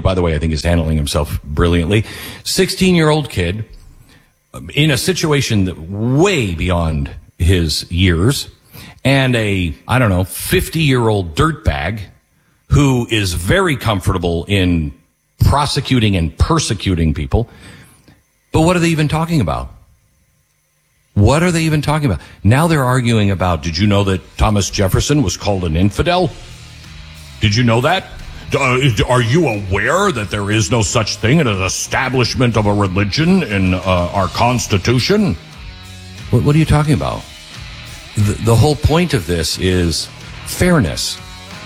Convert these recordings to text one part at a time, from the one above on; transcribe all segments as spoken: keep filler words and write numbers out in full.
by the way, I think is handling himself brilliantly. sixteen-year-old kid in a situation that way beyond his years, and a, I don't know, fifty-year-old dirtbag who is very comfortable in prosecuting and persecuting people. But what are they even talking about? What are they even talking about? Now they're arguing about, did you know that Thomas Jefferson was called an infidel? Did you know that? Uh, are you aware that there is no such thing as an establishment of a religion in uh, our Constitution? What, what are you talking about? The, the whole point of this is fairness.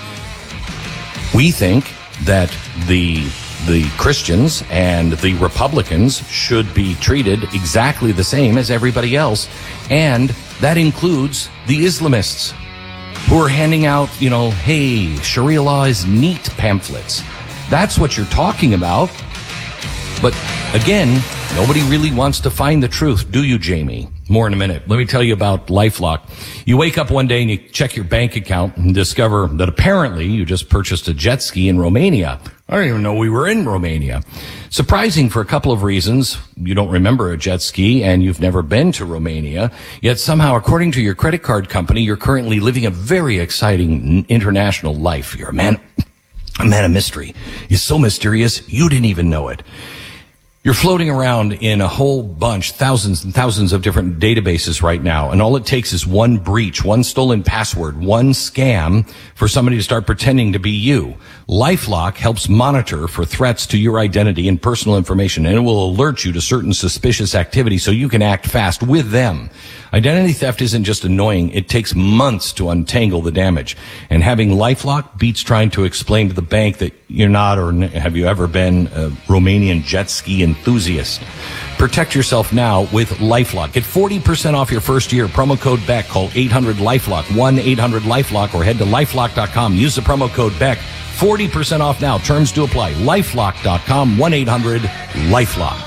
We think that the the Christians and the Republicans should be treated exactly the same as everybody else, and that includes the Islamists who are handing out, you know, hey, Sharia law is neat pamphlets. That's what you're talking about. But again, nobody really wants to find the truth, do you, Jamie? More in a minute. Let me tell you about LifeLock. You wake up one day and you check your bank account and discover that apparently you just purchased a jet ski in Romania. I don't even know we were in Romania. Surprising for a couple of reasons. You don't remember a jet ski and you've never been to Romania. Yet somehow, according to your credit card company, you're currently living a very exciting international life. You're a man, a man of mystery. You're so mysterious, you didn't even know it. You're floating around in a whole bunch, thousands and thousands of different databases right now, and all it takes is one breach, one stolen password, one scam for somebody to start pretending to be you. LifeLock helps monitor for threats to your identity and personal information, and it will alert you to certain suspicious activity so you can act fast with them. Identity theft isn't just annoying, it takes months to untangle the damage. And having LifeLock beats trying to explain to the bank that you're not, or have you ever been, a Romanian jet ski enthusiast. Protect yourself now with LifeLock. Get forty percent off your first year. Promo code Beck. Call eight hundred LifeLock, one eight hundred LifeLock, or head to lifelock dot com. Use the promo code Beck. forty percent off now. Terms do apply. lifelock dot com, one eight hundred LifeLock.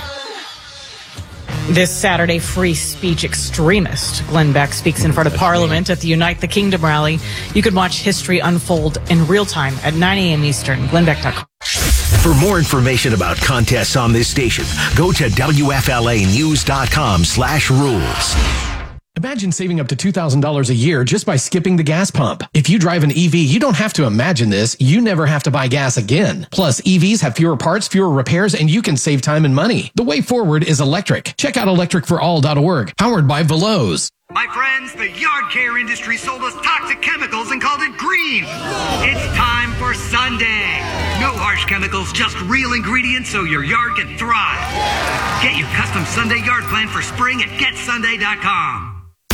This Saturday, free speech extremist Glenn Beck speaks in front of Parliament at the Unite the Kingdom rally. You can watch history unfold in real time at nine a.m. Eastern. glenn beck dot com. For more information about contests on this station, go to W F L A news dot com slash rules. Imagine saving up to two thousand dollars a year just by skipping the gas pump. If you drive an E V, you don't have to imagine this. You never have to buy gas again. Plus, E Vs have fewer parts, fewer repairs, and you can save time and money. The way forward is electric. Check out electric for all dot org, powered by Veloz. My friends, the yard care industry sold us toxic chemicals and called it green. It's time for Sunday. No harsh chemicals, just real ingredients so your yard can thrive. Get your custom Sunday yard plan for spring at get sunday dot com.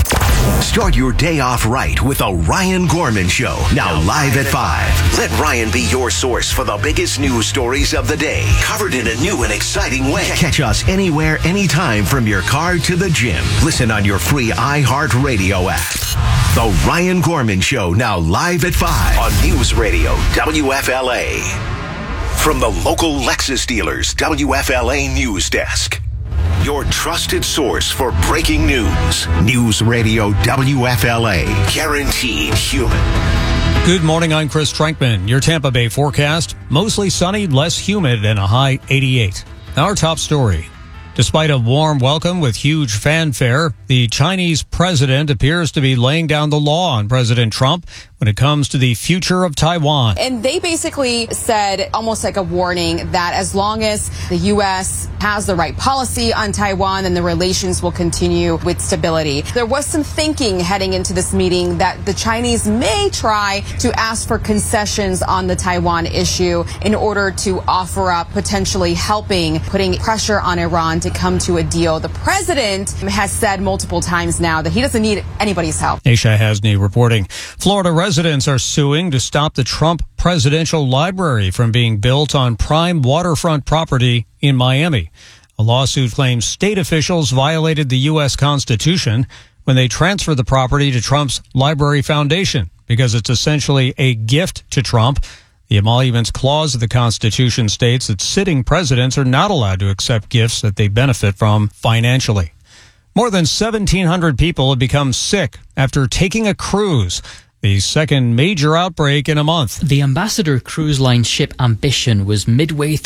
Start your day off right with a Ryan Gorman Show. Now live at five. Let Ryan be your source for the biggest news stories of the day, covered in a new and exciting way. Catch us anywhere, anytime from your car to the gym. Listen on your free iHeartRadio app. The Ryan Gorman Show, now live at five on News Radio W F L A. From the local Lexus dealers, W F L A News Desk. Your trusted source for breaking news. News Radio W F L A. Guaranteed human. Good morning, I'm Chris Trankman. Your Tampa Bay forecast, mostly sunny, less humid, and a high eighty-eight. Our top story. Despite a warm welcome with huge fanfare, the Chinese president appears to be laying down the law on President Trump when it comes to the future of Taiwan. And they basically said, almost like a warning, that as long as the U S has the right policy on Taiwan, then the relations will continue with stability. There was some thinking heading into this meeting that the Chinese may try to ask for concessions on the Taiwan issue in order to offer up potentially helping, putting pressure on Iran to come to a deal. The president has said multiple times now that he doesn't need anybody's help. Aisha Hasney reporting. Florida residents are suing to stop the Trump Presidential Library from being built on prime waterfront property in Miami. A lawsuit claims state officials violated the U S Constitution when they transferred the property to Trump's Library Foundation because it's essentially a gift to Trump. The emoluments clause of the Constitution states that sitting presidents are not allowed to accept gifts that they benefit from financially. More than seventeen hundred people have become sick after taking a cruise, the second major outbreak in a month. The Ambassador Cruise Line ship Ambition was midway through